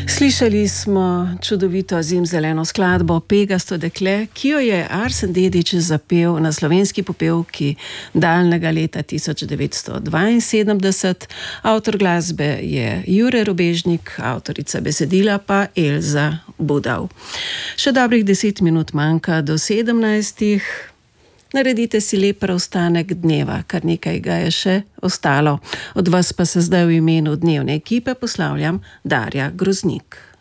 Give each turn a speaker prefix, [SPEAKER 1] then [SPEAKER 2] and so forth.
[SPEAKER 1] Slišali smo čudovito zimzeleno skladbo Pegasto dekle, ki jo je Arsen Dedić zapel na slovenski popevki daljnega leta 1972. Avtor glasbe je Jure Robežnik, avtorica besedila pa Elza Budal. Še dobrih 10 minut manjka do 17. Naredite si lep preostanek dneva, kar nekaj ga je še ostalo. Od vas pa se zdaj v imenu dnevne ekipe poslavljam Darja Groznik.